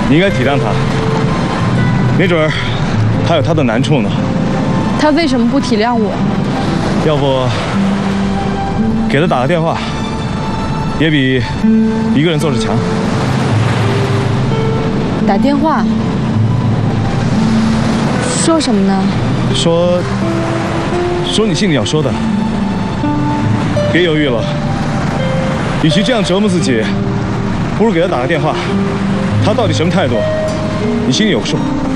你应该体谅他，没准儿他有他的难处呢。 他为什么不体谅我？ 要不给他打个电话，也比一个人做事强。 打电话？说什么呢？ 说你心里要说的。别犹豫了，与其这样折磨自己，不如给他打个电话。他到底什么态度，你心里有数。